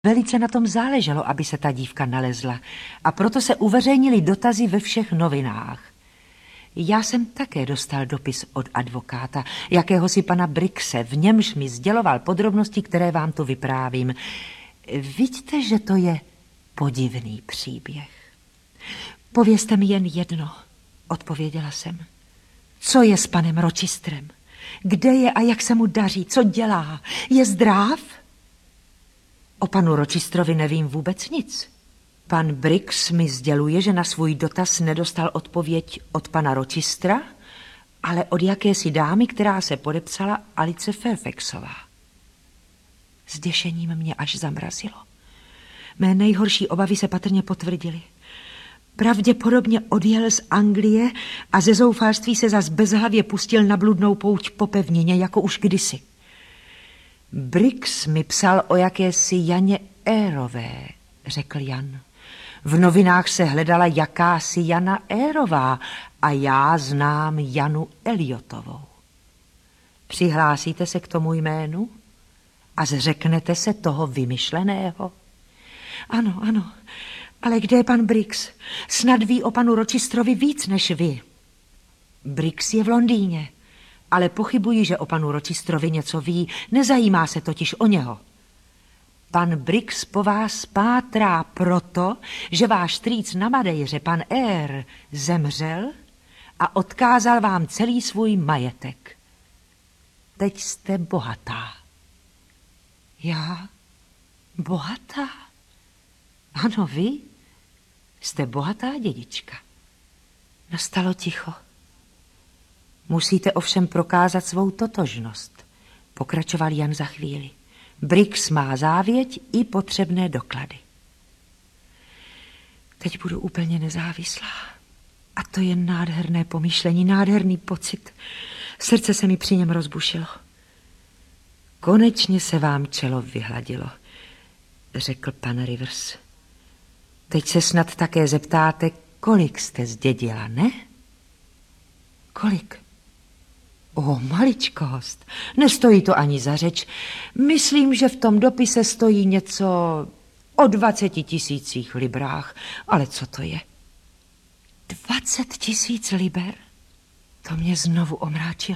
Velice na tom záleželo, aby se ta dívka nalezla, a proto se uveřejnily dotazy ve všech novinách. Já jsem také dostal dopis od advokáta, jakéhosi pana Brixe, v němž mi sděloval podrobnosti, které vám tu vyprávím. Vidíte, že to je podivný příběh. Povězte mi jen jedno, odpověděla jsem. Co je s panem Rochesterem? Kde je a jak se mu daří? Co dělá? Je zdrav? O panu Rochesterovi nevím vůbec nic. Pan Briggs mi sděluje, že na svůj dotaz nedostal odpověď od pana Rochestera, ale od jakési dámy, která se podepsala Alice Fairfaxová. Zděšením mě až zamrazilo. Mé nejhorší obavy se patrně potvrdily. Pravděpodobně odjel z Anglie a ze zoufalství se zas bezhlavě pustil na bludnou pouť po pevnině, jako už kdysi. Briggs mi psal o jakési Janě Érové, řekl Jan. V novinách se hledala jakási Jana Érová a já znám Janu Eliotovou. Přihlásíte se k tomu jménu a zřeknete se toho vymyšleného? Ano, ano, ale kde je pan Briggs? Snad ví o panu Rochesterovi víc než vy. Briggs je v Londýně, ale pochybuji, že o panu Rochesterovi něco ví, nezajímá se totiž o něho. Pan Briggs po vás pátrá proto, že váš strýc na Madejře, pan Eyre, zemřel a odkázal vám celý svůj majetek. Teď jste bohatá. Já? Bohatá? Ano, vy jste bohatá dědička. Nastalo ticho. Musíte ovšem prokázat svou totožnost, pokračoval Jan za chvíli. Briggs má závěť i potřebné doklady. Teď budu úplně nezávislá. A to je nádherné pomyšlení, nádherný pocit. Srdce se mi při něm rozbušilo. Konečně se vám čelo vyhladilo, řekl pan Rivers. Teď se snad také zeptáte, kolik jste zdědila, ne? Kolik? O, maličkost. Nestojí to ani za řeč. Myslím, že v tom dopise stojí něco o 20 000 librách. Ale co to je? 20 000 liber? To mě znovu omráčilo.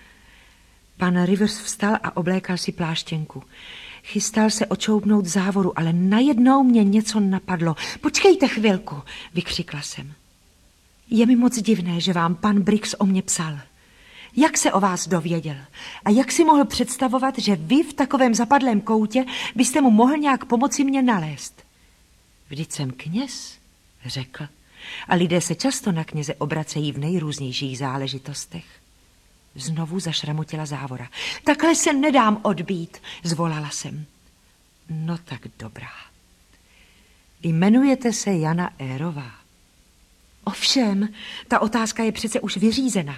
Pan Rivers vstal a oblékal si pláštěnku. Chystal se očoubnout závoru, ale najednou mě něco napadlo. Počkejte chvilku, vykřikla jsem. Je mi moc divné, že vám pan Briggs o mě psal. Jak se o vás dověděl? A jak si mohl představovat, že vy v takovém zapadlém koutě byste mu mohl nějak pomoci mě nalézt? Vždyť jsem kněz, řekl. A lidé se často na kněze obracejí v nejrůznějších záležitostech. Znovu zašramotila závora. Takhle se nedám odbít, zvolala jsem. No tak dobrá. Jmenujete se Jana Érová. Ovšem, ta otázka je přece už vyřízena.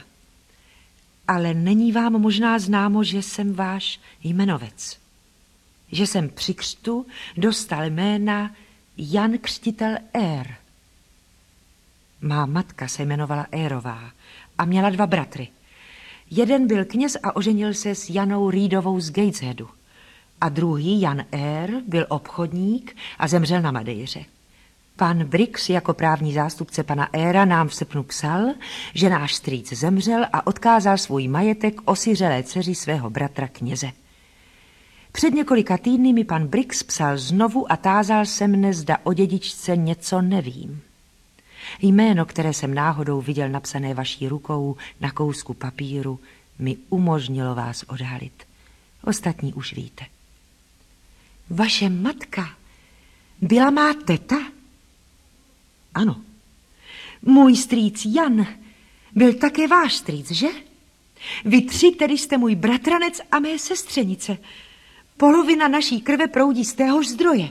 Ale není vám možná známo, že jsem váš jmenovec. Že jsem při křtu dostal jména Jan Křtitel Eyre. Má matka se jmenovala Érová a měla 2 bratry. Jeden byl kněz a oženil se s Janou Reedovou z Gatesheadu. A druhý, Jan Eyre, byl obchodník a zemřel na Madejře. Pan Briggs jako právní zástupce pana Eyra nám v srpnu psal, že náš strýc zemřel a odkázal svůj majetek osiřelé dceři svého bratra kněze. Před několika týdny mi pan Briggs psal znovu a tázal se mne, zda o dědičce něco nevím. Jméno, které jsem náhodou viděl napsané vaší rukou na kousku papíru, mi umožnilo vás odhalit. Ostatní už víte. Vaše matka byla má teta? Ano. Můj strýc Jan byl také váš strýc, že? Vy 3 tedy jste můj bratranec a mé sestřenice. Polovina naší krve proudí z téhož zdroje.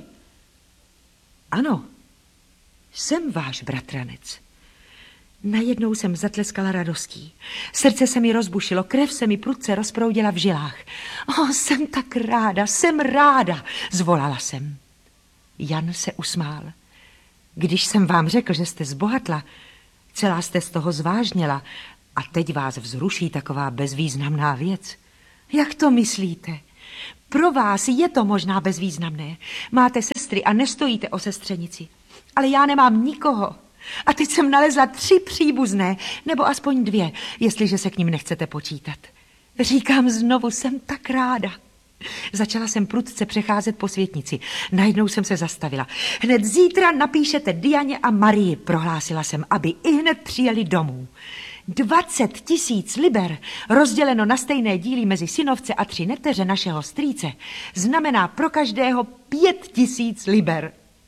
Ano, jsem váš bratranec. Najednou jsem zatleskala radostí. Srdce se mi rozbušilo, krev se mi prudce rozproudila v žilách. Jsem tak ráda, jsem ráda, zvolala jsem. Jan se usmál. Když jsem vám řekl, že jste zbohatla, celá jste z toho zvážněla a teď vás vzruší taková bezvýznamná věc. Jak to myslíte? Pro vás je to možná bezvýznamné. Máte sestry a nestojíte o sestřenici. Ale já nemám nikoho. A teď jsem nalezla 3 příbuzné, nebo aspoň 2, jestliže se k ním nechcete počítat. Říkám znovu, jsem tak ráda. Začala jsem prudce přecházet po světnici. Najednou jsem se zastavila. Hned zítra napíšete Dianě a Marii, prohlásila jsem, aby ihned přijeli domů. 20 000 liber, rozděleno na stejné díly mezi synovce a 3 neteře našeho strýce, znamená pro každého 5 000 liber.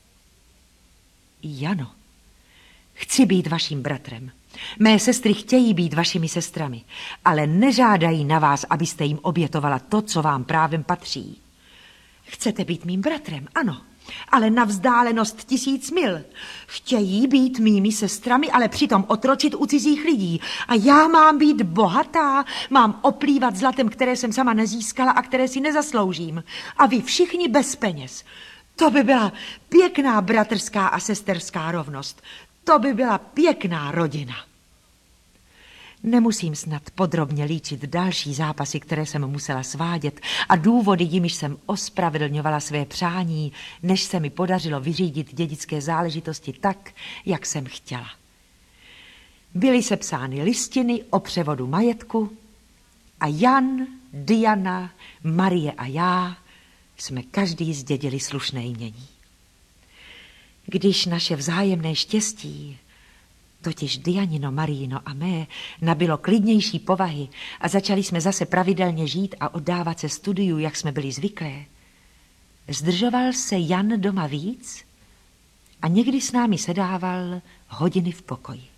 Jano, chci být vaším bratrem. Mé sestry chtějí být vašimi sestrami, ale nežádají na vás, abyste jim obětovala to, co vám právem patří. Chcete být mým bratrem, ano, ale na vzdálenost 1000 mil. Chtějí být mými sestrami, ale přitom otročit u cizích lidí. A já mám být bohatá, mám oplývat zlatem, které jsem sama nezískala a které si nezasloužím. A vy všichni bez peněz. To by byla pěkná bratrská a sesterská rovnost. To by byla pěkná rodina. Nemusím snad podrobně líčit další zápasy, které jsem musela svádět a důvody, jimiž jsem ospravedlňovala své přání, než se mi podařilo vyřídit dědické záležitosti tak, jak jsem chtěla. Byly sepsány listiny o převodu majetku a Jan, Diana, Marie a já jsme každý zdědili slušné jmění. Když naše vzájemné štěstí, totiž Dianino, Marijino a mé, nabylo klidnější povahy a začali jsme zase pravidelně žít a oddávat se studiu, jak jsme byli zvyklé, zdržoval se Jan doma víc a někdy s námi sedával hodiny v pokoji.